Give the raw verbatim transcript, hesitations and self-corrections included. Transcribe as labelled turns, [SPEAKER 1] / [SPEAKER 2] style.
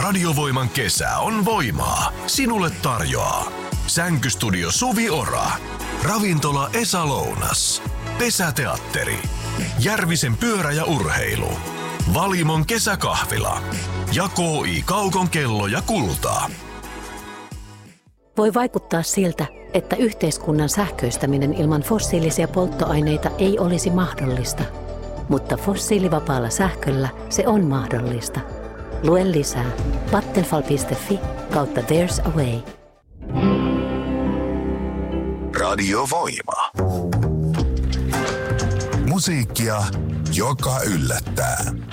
[SPEAKER 1] Radiovoiman kesä on voimaa. Sinulle tarjoaa Sänkystudio Suvi Ora, Ravintola Esa Lounas, Pesäteatteri, Järvisen pyörä ja urheilu, Valimon kesäkahvila ja K I Kaukon kello ja kultaa.
[SPEAKER 2] Voi vaikuttaa siltä, että yhteiskunnan sähköistäminen ilman fossiilisia polttoaineita ei olisi mahdollista. Mutta fossiilivapaalla sähköllä se on mahdollista. Lue lisää vattenfall piste fi kautta There's a Way.
[SPEAKER 3] Radiovoima. Musiikkia, joka yllättää.